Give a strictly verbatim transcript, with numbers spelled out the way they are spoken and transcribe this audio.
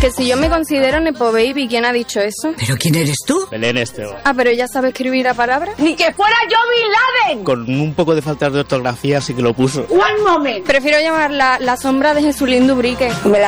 Que si yo me considero Nepo Baby, ¿quién ha dicho eso? ¿Pero quién eres tú? Belén Esteban. Ah, pero ella sabe escribir la palabra. ¡Ni que fuera yo Bin Laden! Con un poco de falta de ortografía sí que lo puso. ¡One moment! Prefiero llamarla la sombra de Jesulín Dubrique. Me la